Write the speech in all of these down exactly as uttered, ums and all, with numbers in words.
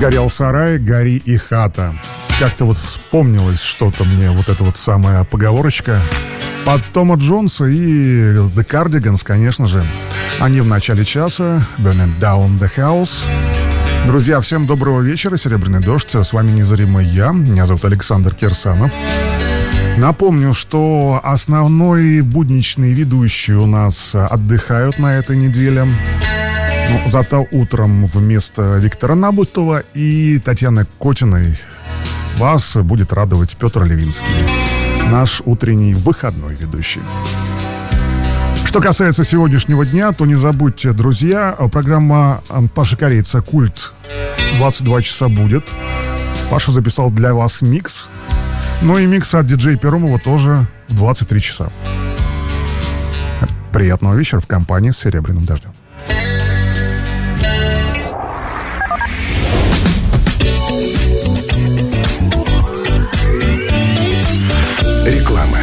Горел сарай, гори и хата. Как-то вот вспомнилось что-то мне, вот эта вот самая поговорочка под Тома Джонса и The Cardigans, конечно же. Они в начале часа. Burning Down the House. Друзья, всем доброго вечера. Серебряный дождь. С вами незримый я. Меня зовут Александр Кирсанов. Напомню, что основной будничный ведущий у нас отдыхают на этой неделе. Но зато утром вместо Виктора Набутова и Татьяны Котиной вас будет радовать Петр Левинский, наш утренний выходной ведущий. Что касается сегодняшнего дня, то не забудьте, друзья, программа Паши Корейца «Культ» в двадцать два часа будет. Паша записал для вас микс. Ну и микс от диджея Перумова тоже в двадцать три часа. Приятного вечера в компании с «Серебряным дождем». Реклама.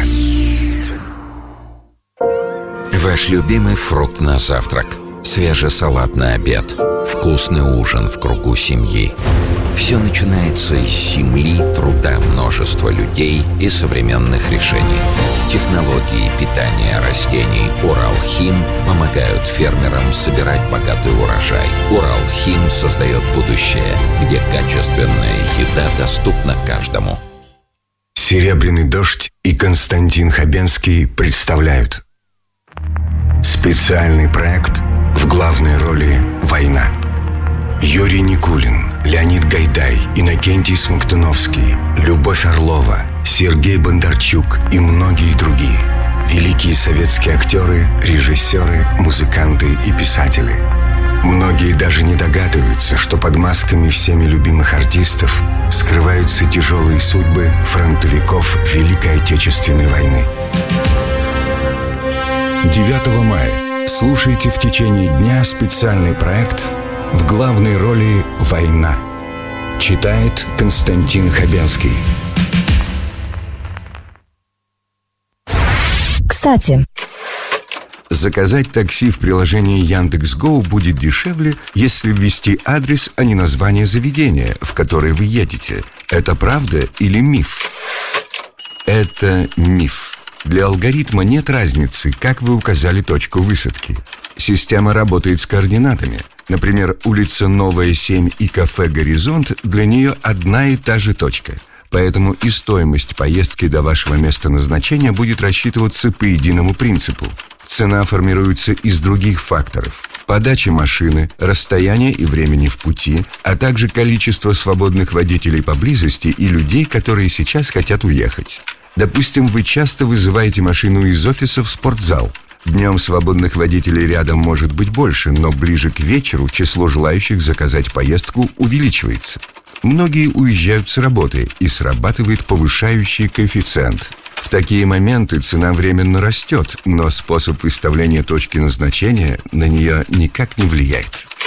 Ваш любимый фрукт на завтрак, свежий салат на обед, вкусный ужин в кругу семьи. Все начинается с земли, труда множества людей и современных решений. Технологии питания растений «Уралхим» помогают фермерам собирать богатый урожай. «Уралхим» создает будущее, где качественная еда доступна каждому. «Серебряный дождь» и Константин Хабенский представляют специальный проект в главной роли «Война». Юрий Никулин, Леонид Гайдай, Иннокентий Смоктуновский, Любовь Орлова, Сергей Бондарчук и многие другие. Великие советские актеры, режиссеры, музыканты и писатели. Многие даже не догадываются, что под масками всеми любимых артистов скрываются тяжелые судьбы фронтовиков Великой Отечественной войны. девятого мая слушайте в течение дня специальный проект в главной роли «Война». Читает Константин Хабенский. Кстати, заказать такси в приложении Яндекс.Гоу будет дешевле, если ввести адрес, а не название заведения, в которое вы едете. Это правда или миф? Это миф. Для алгоритма нет разницы, как вы указали точку высадки. Система работает с координатами. Например, улица Новая, семь и кафе «Горизонт» для нее одна и та же точка. Поэтому и стоимость поездки до вашего места назначения будет рассчитываться по единому принципу. Цена формируется из других факторов: подачи машины, расстояния и времени в пути, а также количество свободных водителей поблизости и людей, которые сейчас хотят уехать. Допустим, вы часто вызываете машину из офиса в спортзал. Днем свободных водителей рядом может быть больше, но ближе к вечеру число желающих заказать поездку увеличивается. Многие уезжают с работы, и срабатывает повышающий коэффициент. В такие моменты цена временно растет, но способ выставления точки назначения на нее никак не влияет.